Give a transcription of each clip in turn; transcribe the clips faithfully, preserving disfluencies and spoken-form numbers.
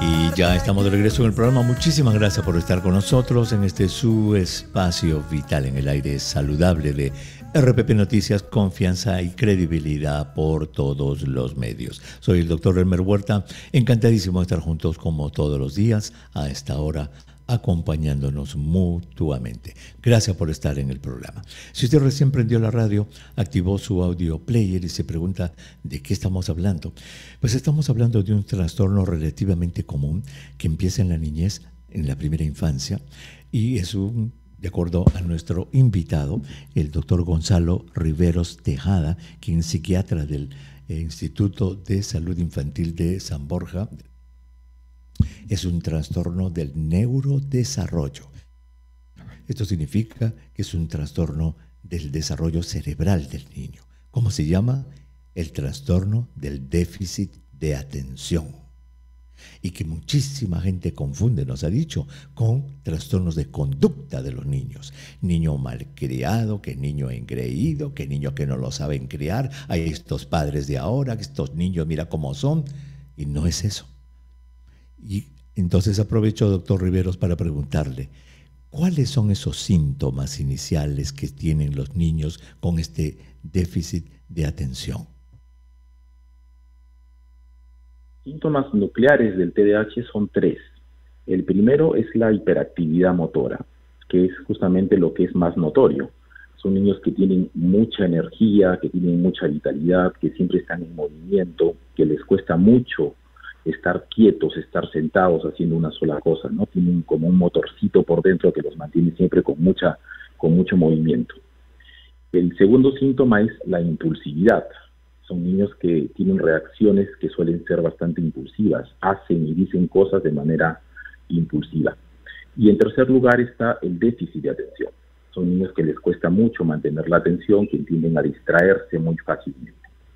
Y ya estamos de regreso en el programa. Muchísimas gracias por estar con nosotros en este su espacio vital en el aire saludable de R P P Noticias, confianza y credibilidad por todos los medios. Soy el doctor Elmer Huerta, encantadísimo de estar juntos como todos los días a esta hora, acompañándonos mutuamente. Gracias por estar en el programa. Si usted recién prendió la radio, activó su audio player y se pregunta de qué estamos hablando, pues estamos hablando de un trastorno relativamente común que empieza en la niñez, en la primera infancia, y es un, de acuerdo a nuestro invitado, el doctor Gonzalo Riveros Tejada, quien es psiquiatra del Instituto de Salud Infantil de San Borja. Es un trastorno del neurodesarrollo. Esto significa que es un trastorno del desarrollo cerebral del niño. ¿Cómo se llama? El trastorno del déficit de atención. Y que muchísima gente confunde, nos ha dicho, con trastornos de conducta de los niños. Niño malcriado, que niño engreído, que niño que no lo saben criar. Hay estos padres de ahora, estos niños mira cómo son. Y no es eso. Y entonces aprovecho, doctor Riveros, para preguntarle, ¿cuáles son esos síntomas iniciales que tienen los niños con este déficit de atención? Síntomas nucleares del T D A H son tres. El primero es la hiperactividad motora, que es justamente lo que es más notorio. Son niños que tienen mucha energía, que tienen mucha vitalidad, que siempre están en movimiento, que les cuesta mucho estar quietos, estar sentados haciendo una sola cosa, ¿no? Tienen como un motorcito por dentro que los mantiene siempre con mucha, con mucho movimiento. El segundo síntoma es la impulsividad. Son niños que tienen reacciones que suelen ser bastante impulsivas, hacen y dicen cosas de manera impulsiva. Y en tercer lugar está el déficit de atención. Son niños que les cuesta mucho mantener la atención, que tienden a distraerse muy fácilmente.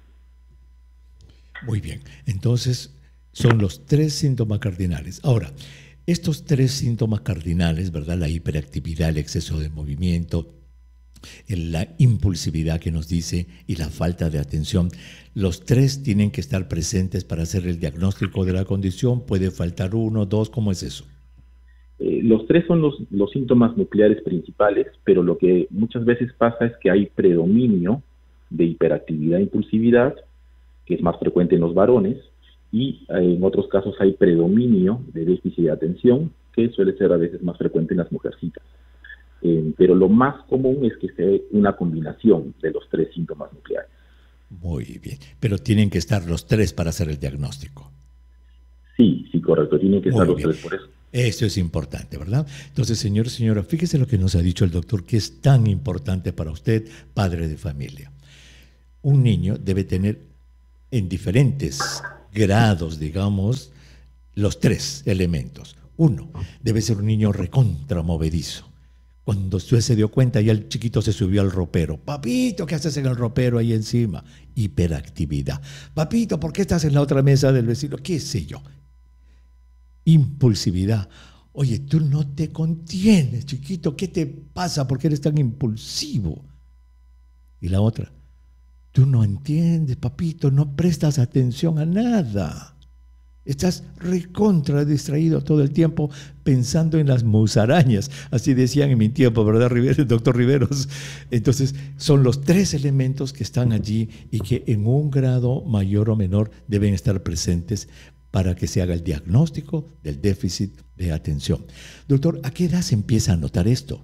Muy bien, entonces son los tres síntomas cardinales. Ahora, estos tres síntomas cardinales, ¿verdad? La hiperactividad, el exceso de movimiento, la impulsividad que nos dice y la falta de atención, los tres tienen que estar presentes para hacer el diagnóstico de la condición. ¿Puede faltar uno, dos? ¿Cómo es eso? Eh, los tres son los, los síntomas nucleares principales, pero lo que muchas veces pasa es que hay predominio de hiperactividad e impulsividad, que es más frecuente en los varones, y en otros casos hay predominio de déficit de atención, que suele ser a veces más frecuente en las mujercitas. Eh, pero lo más común es que sea una combinación de los tres síntomas nucleares. Muy bien, pero tienen que estar los tres para hacer el diagnóstico. Sí, sí, correcto, tienen que Muy estar los bien. tres por eso. Esto es importante, ¿verdad? Entonces, señor, señora, fíjese lo que nos ha dicho el doctor, que es tan importante para usted, padre de familia. Un niño debe tener en diferentes grados, digamos, los tres elementos. Uno, debe ser un niño recontra movedizo. Cuando usted se dio cuenta, ya el chiquito se subió al ropero. Papito, ¿qué haces en el ropero ahí encima? Hiperactividad. Papito, ¿por qué estás en la otra mesa del vecino? ¿Qué sé yo? Impulsividad. Oye, tú no te contienes, chiquito. ¿Qué te pasa? ¿Por qué eres tan impulsivo? Y la otra, tú no entiendes, papito, no prestas atención a nada. Estás recontra distraído todo el tiempo pensando en las musarañas. Así decían en mi tiempo, ¿verdad, Riveros, doctor Riveros? Entonces, son los tres elementos que están allí y que en un grado mayor o menor deben estar presentes para que se haga el diagnóstico del déficit de atención. Doctor, ¿a qué edad se empieza a notar esto?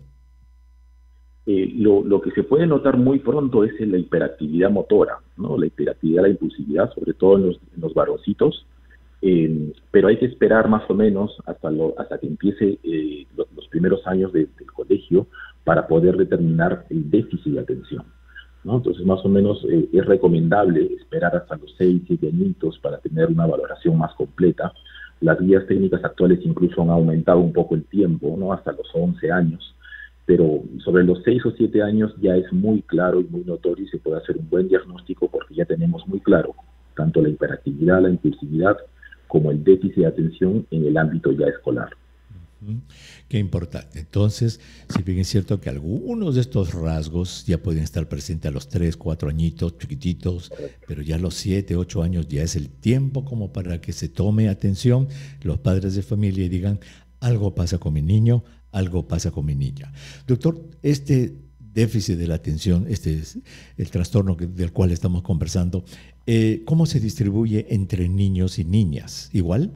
Eh, lo, lo que se puede notar muy pronto es la hiperactividad motora, ¿no? La hiperactividad, la impulsividad, sobre todo en los, en los varoncitos. Eh, pero hay que esperar más o menos hasta, lo, hasta que empiece eh, los, los primeros años de, del colegio para poder determinar el déficit de atención, ¿no? Entonces, más o menos eh, es recomendable esperar hasta los seis, siete añitos para tener una valoración más completa. Las guías técnicas actuales incluso han aumentado un poco el tiempo, ¿no? Hasta los once años, pero sobre los seis o siete años ya es muy claro y muy notorio y se puede hacer un buen diagnóstico porque ya tenemos muy claro tanto la hiperactividad, la impulsividad, como el déficit de atención en el ámbito ya escolar. Qué importante. Entonces, si bien es cierto que algunos de estos rasgos ya pueden estar presentes a los tres, cuatro añitos, chiquititos, pero ya a los siete, ocho años ya es el tiempo como para que se tome atención los padres de familia y digan, algo pasa con mi niño, algo pasa con mi niña. Doctor, este déficit de la atención, este es el trastorno que, del cual estamos conversando, eh, ¿cómo se distribuye entre niños y niñas? ¿Igual?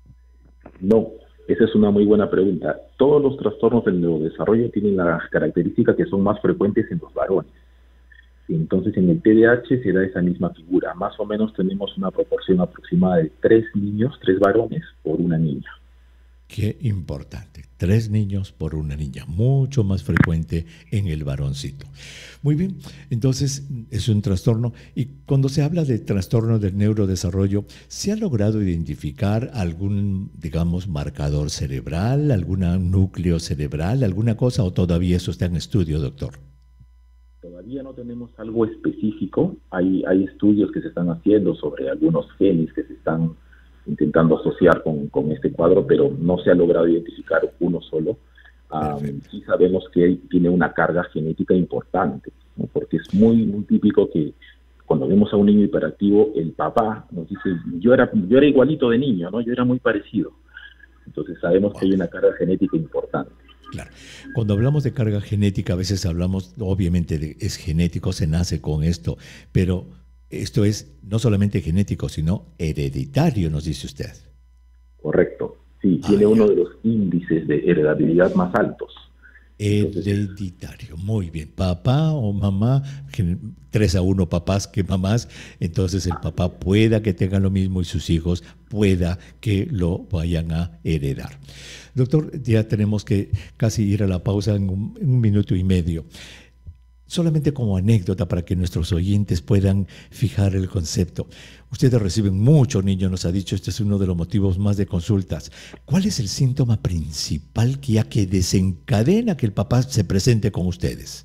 No. Esa es una muy buena pregunta. Todos los trastornos del neurodesarrollo tienen las características que son más frecuentes en los varones. Entonces, en el T D A H se da esa misma figura. Más o menos tenemos una proporción aproximada de tres niños, tres varones por una niña. Qué importante. Tres niños por una niña. Mucho más frecuente en el varoncito. Muy bien. Entonces, es un trastorno. Y cuando se habla de trastorno del neurodesarrollo, ¿se ha logrado identificar algún, digamos, marcador cerebral, algún núcleo cerebral, alguna cosa, o todavía eso está en estudio, doctor? Todavía no tenemos algo específico. Hay, hay estudios que se están haciendo sobre algunos genes que se están intentando asociar con, con este cuadro, pero no se ha logrado identificar uno solo. Um, sí sabemos que tiene una carga genética importante, ¿no? Porque es muy, muy típico que cuando vemos a un niño hiperactivo, el papá nos dice, yo era, yo era igualito de niño, ¿no? Yo era muy parecido. Entonces sabemos wow. que hay una carga genética importante. Claro. Cuando hablamos de carga genética, a veces hablamos, obviamente, de es genético, se nace con esto, pero esto es no solamente genético, sino hereditario, nos dice usted. Correcto. Sí, tiene ah, uno de los índices de heredabilidad más altos. Hereditario, muy bien. Papá o mamá, tres a uno papás que mamás, entonces el papá pueda que tenga lo mismo y sus hijos pueda que lo vayan a heredar. Doctor, ya tenemos que casi ir a la pausa en un, en un minuto y medio. Solamente como anécdota para que nuestros oyentes puedan fijar el concepto. Ustedes reciben muchos niños, nos ha dicho, este es uno de los motivos más de consultas. ¿Cuál es el síntoma principal que ya que desencadena que el papá se presente con ustedes?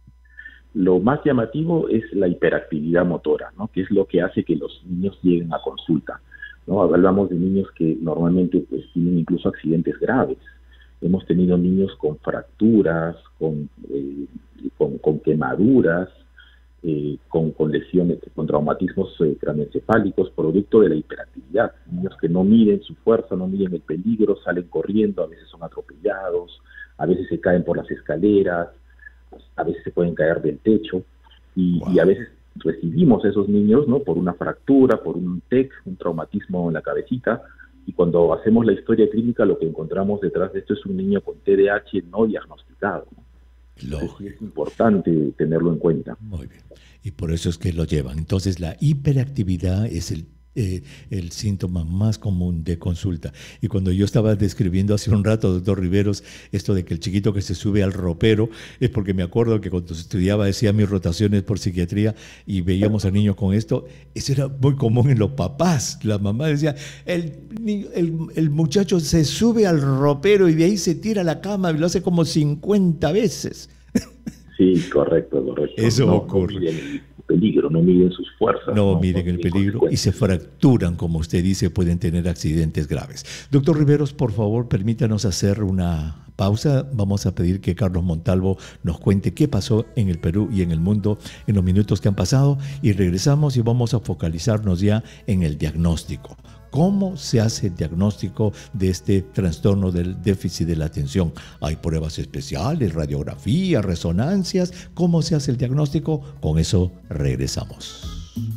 Lo más llamativo es la hiperactividad motora, ¿no? Que es lo que hace que los niños lleguen a consulta, ¿no? Hablamos de niños que normalmente pues, tienen incluso accidentes graves. Hemos tenido niños con fracturas, con, eh, con, con quemaduras, eh, con, con lesiones, con traumatismos eh, craneoencefálicos, producto de la hiperactividad. Niños que no miden su fuerza, no miden el peligro, salen corriendo, a veces son atropellados, a veces se caen por las escaleras, a veces se pueden caer del techo, y, wow. y a veces recibimos a esos niños, ¿no? Por una fractura, por un T E C, un traumatismo en la cabecita. Y cuando hacemos la historia clínica, lo que encontramos detrás de esto es un niño con T D A H no diagnosticado. Entonces, sí es importante tenerlo en cuenta. Muy bien. Y por eso es que lo llevan. Entonces, la hiperactividad es el, eh, el síntoma más común de consulta. Y cuando yo estaba describiendo hace un rato, doctor Riveros, esto de que el chiquito que se sube al ropero, es porque me acuerdo que cuando estudiaba, hacía mis rotaciones por psiquiatría y veíamos a niños con esto, eso era muy común en los papás. La mamá decía, el, el, el muchacho se sube al ropero y de ahí se tira a la cama y lo hace como cincuenta veces. Sí, correcto, correcto. Eso no, ocurre. No miden el peligro, no miden sus fuerzas. No, no miden el peligro y se fracturan, como usted dice, pueden tener accidentes graves. Doctor Riveros, por favor, permítanos hacer una pausa. Vamos a pedir que Carlos Montalvo nos cuente qué pasó en el Perú y en el mundo en los minutos que han pasado y regresamos y vamos a focalizarnos ya en el diagnóstico. ¿Cómo se hace el diagnóstico de este trastorno del déficit de la atención? ¿Hay pruebas especiales, radiografía, resonancias? ¿Cómo se hace el diagnóstico? Con eso regresamos.